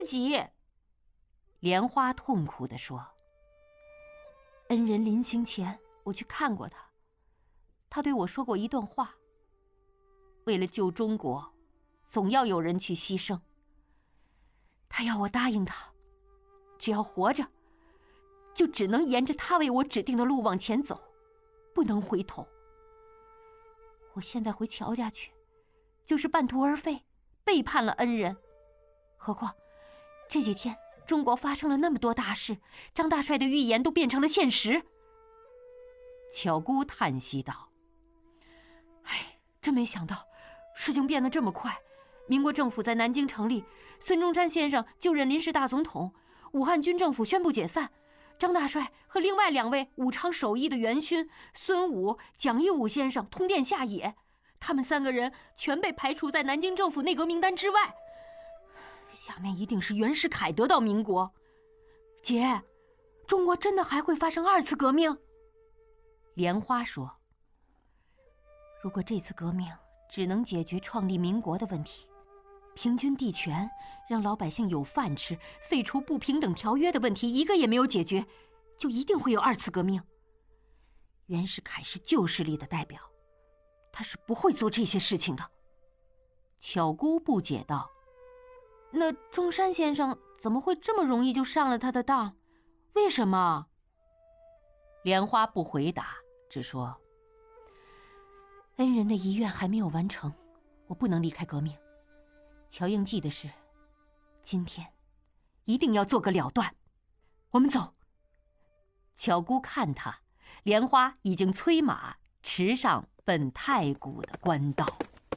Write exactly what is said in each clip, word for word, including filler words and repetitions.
己。莲花痛苦地说：“恩人临行前，我去看过他，他对我说过一段话。为了救中国，总要有人去牺牲。他要我答应他，只要活着，就只能沿着他为我指定的路往前走，不能回头。我现在回乔家去，就是半途而废，背叛了恩人。何况这几天中国发生了那么多大事，张大帅的预言都变成了现实。”巧姑叹息道：“哎，真没想到，事情变得这么快。民国政府在南京成立，孙中山先生就任临时大总统，武汉军政府宣布解散。张大帅和另外两位武昌首义的元勋孙武、蒋义武先生通电下野，他们三个人全被排除在南京政府内阁名单之外。下面一定是袁世凯得到民国。姐，中国真的还会发生二次革命？”莲花说：“如果这次革命只能解决创立民国的问题，平均地权，让老百姓有饭吃，废除不平等条约的问题一个也没有解决，就一定会有二次革命。袁世凯是旧势力的代表，他是不会做这些事情的。”巧姑不解道：“那中山先生怎么会这么容易就上了他的当？为什么？”莲花不回答，只说：“恩人的遗愿还没有完成，我不能离开革命。乔应记的事，今天一定要做个了断。我们走。”巧姑看他，莲花已经催马驰上奔太谷的官道。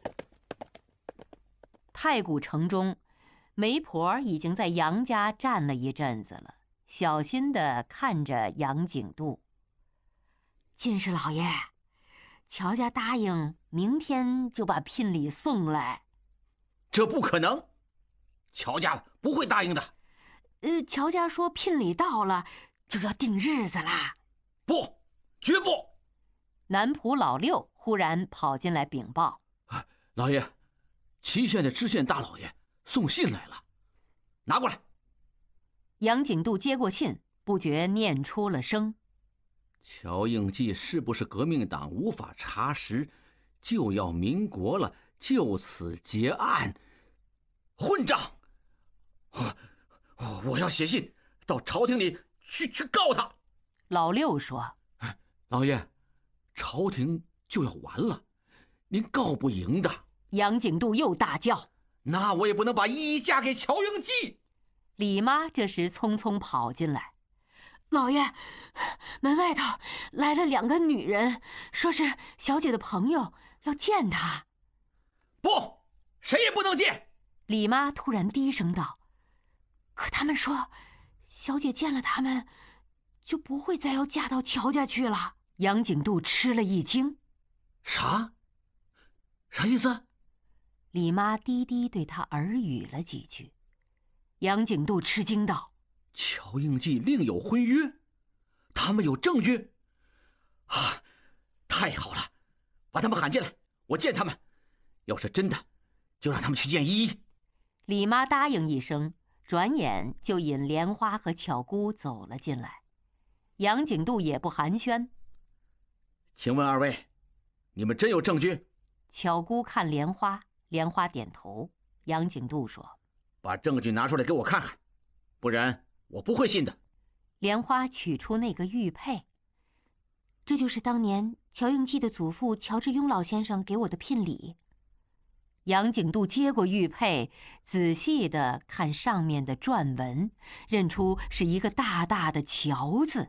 太谷城中，媒婆已经在杨家站了一阵子了，小心地看着杨景度。“进士老爷，乔家答应明天就把聘礼送来。”“ 这不可能，乔家不会答应的。”“ 呃，乔家说聘礼到了就要定日子啦。”“ 不，绝不！” 南浦老六忽然跑进来禀报：“ 老爷，祁县的知县大老爷送信来了，拿过来。” 杨景度接过信，不觉念出了声：“ 乔应记是不是革命党无法查实，就要民国了，就此结案，混账！我我要写信到朝廷里去去告他。” 老六说：“ 老爷，朝廷就要完了，您告不赢的。” 杨景度又大叫：“ 那我也不能把依依嫁给乔应记。” 李妈这时匆匆跑进来：“老爷，门外头来了两个女人，说是小姐的朋友，要见她。”“ 不，谁也不能见！” 李妈突然低声道：“可他们说，小姐见了他们，就不会再要嫁到乔家去了。”杨景度吃了一惊：“ 啥？啥意思？” 李妈低低对他耳语了几句。杨景度吃惊道：“ 乔应记另有婚约，他们有证据？啊，太好了，把他们喊进来，我见他们。要是真的，就让他们去见依依。” 李妈答应一声，转眼就引莲花和巧姑走了进来。杨景度也不寒暄：“ 请问二位，你们真有证据？” 巧姑看莲花，莲花点头。杨景度说：“ 把证据拿出来给我看看，不然我不会信的。” 莲花取出那个玉佩，这就是当年乔应记的祖父乔致庸老先生给我的聘礼。杨景度接过玉佩，仔细地看上面的篆文，认出是一个大大的乔字。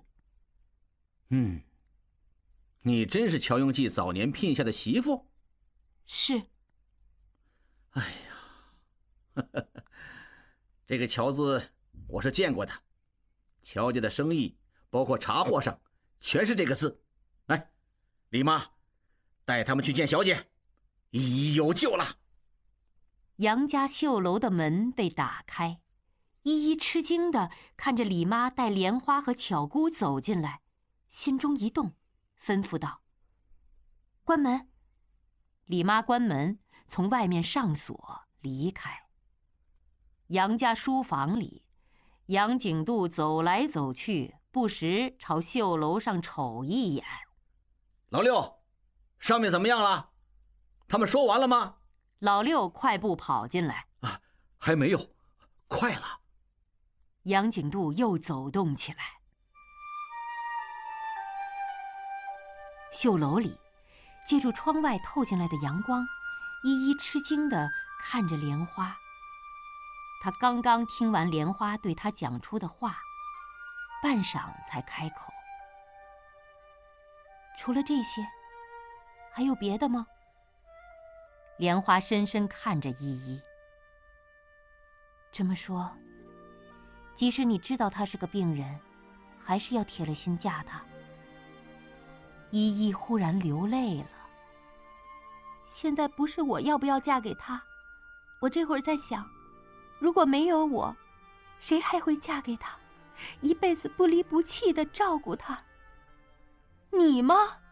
“嗯，你真是乔应记早年聘下的媳妇？”“ 是。”“ 哎呀，呵呵，这个乔字我是见过的，乔家的生意，包括茶货上，全是这个字。来，李妈，带他们去见小姐，依依有救了。” 杨家绣楼的门被打开，依依吃惊地看着李妈带莲花和巧姑走进来，心中一动，吩咐道：“关门。”李妈关门，从外面上锁离开。 杨家书房里，杨景度走来走去，不时朝绣楼上瞅一眼。 老六，上面怎么样了？他们说完了吗？ 老六快步跑进来。 啊，还没有，快了。 杨景度又走动起来。绣楼里，借助窗外透进来的阳光，依依吃惊地看着莲花。他刚刚听完莲花对他讲出的话，半晌才开口：“除了这些，还有别的吗？”莲花深深看着依依。这么说，即使你知道他是个病人，还是要铁了心嫁他。依依忽然流泪了。现在不是我要不要嫁给他，我这会儿在想，如果没有我，谁还会嫁给他，一辈子不离不弃地照顾他？你吗？